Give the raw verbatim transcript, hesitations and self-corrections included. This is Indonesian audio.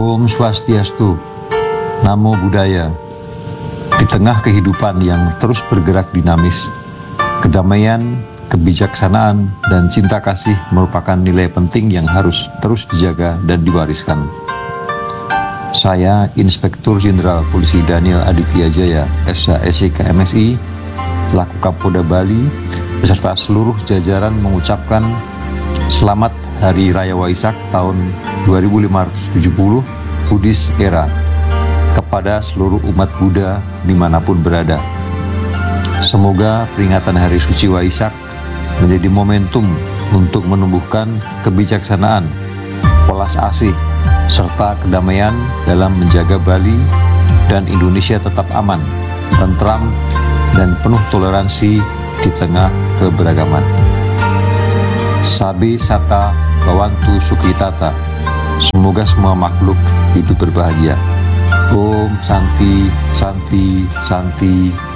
Om Swastiastu, Namo Buddhaya. Di tengah kehidupan yang terus bergerak dinamis, kedamaian, kebijaksanaan, dan cinta kasih merupakan nilai penting yang harus terus dijaga dan diwariskan. Saya, Inspektur Jenderal Polisi Daniel Aditya Jaya, S H S I K M S I, selaku Kapolda Bali, beserta seluruh jajaran mengucapkan Selamat Hari Raya Waisak tahun dua ribu lima ratus tujuh puluh Buddhist Era kepada seluruh umat Buddha dimanapun berada. Semoga peringatan Hari Suci Waisak menjadi momentum untuk menumbuhkan kebijaksanaan, welas asih, serta kedamaian dalam menjaga Bali dan Indonesia tetap aman, tentram, dan penuh toleransi di tengah keberagaman. Sabi Sata Bawantu Sukitata. Semoga semua makhluk hidup berbahagia. Om Santi, Santi, Santi.